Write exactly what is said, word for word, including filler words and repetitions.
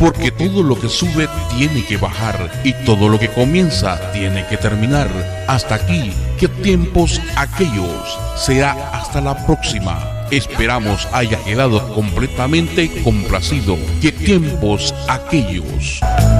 porque todo lo que sube tiene que bajar y todo lo que comienza tiene que terminar. Hasta aquí, qué tiempos aquellos. Será hasta la próxima. Esperamos haya quedado completamente complacido. Qué tiempos aquellos.